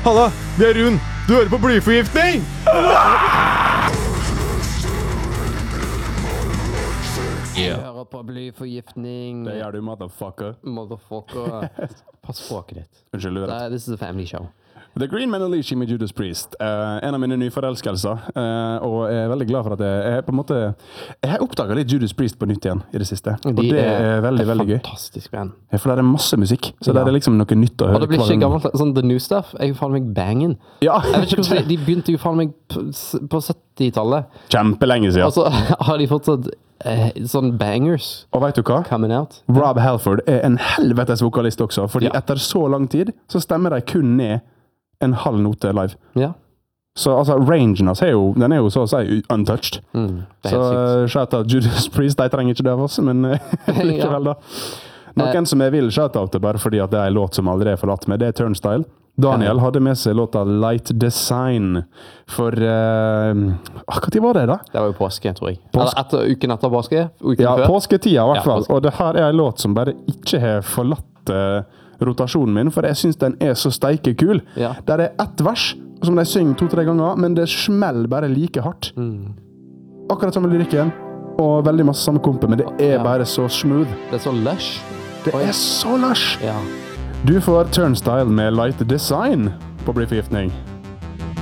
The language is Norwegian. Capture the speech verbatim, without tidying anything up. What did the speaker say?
Halla, det er Rune. Du hører på blyforgiftning! Jeg hører på blyforgiftning. Det gjør du, motherfucker. Motherfucker. Pass språket ditt. Unnskyld, du vet. Nei, this is a family show. The Green Man Unleashing med Judas Priest. Uh, en av mine nyforelskelser. Uh, og jeg er veldig glad for at jeg, jeg på en måte... Jeg har oppdaget litt Judas Priest på nytt igjen i det siste. Og De det er, er veldig, veldig gøy. Fantastisk band. Ja, for det er masse musikk. Så Ja. det er liksom noe nytt å høre. Og det blir ikke gammelt, sånn The New Stuff. Jeg faller meg bangen. Ja. Jeg vet ikke hvordan de, de begynte jo faller meg på, på syttitallet. Kjempelenge siden. Og så har de fortsatt eh, sånn bangers Og vet du hva? coming out. Rob Halford er en helvetes vokalist også, fordi Ja. etter så lang tid så stemmer de kun ned en halv note live. Ja. Så altså, rangen hans er jo, den er jo så å si untouched. Mm, det er Så helt sykt. uh, shout out Judas Priest, de trenger ikke det av oss, men uh, likevel da. Noen som jeg vil shout out til bare fordi at det er en låt som aldri er forlatt med, det er Turnstile. Daniel hadde med seg låta Light Design for, uh, hva tid var det da? Det var jo påske, tror jeg. Påske. Eller etter, uken etter påske? Uken Ja, før? påsketida i hvert Ja, fall. påske. Og det her er en låt som bare ikke har forlatt uh, rotasjonen min, for jeg synes den er så steike kul. Ja. Der er ett vers, som de synger to-tre ganger, men det smeller bare like hardt. Mm. Akkurat som lyrikken, og veldig masse samme kompe, men det er Ja. bare så smooth. Det er så lush. Det Oi. er så lush! Ja. Du får Turnstile med Light Design på Blyforgiftning.